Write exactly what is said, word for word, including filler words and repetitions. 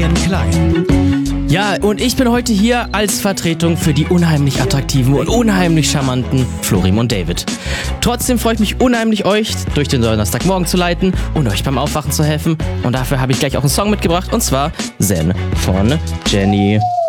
Brian Klein. Ja, und ich bin heute hier als Vertretung für die unheimlich attraktiven und unheimlich charmanten Florim und David. Trotzdem freue ich mich unheimlich, euch durch den Donnerstagmorgen zu leiten und euch beim Aufwachen zu helfen. Und dafür habe ich gleich auch einen Song mitgebracht, und zwar Zen von Jenny.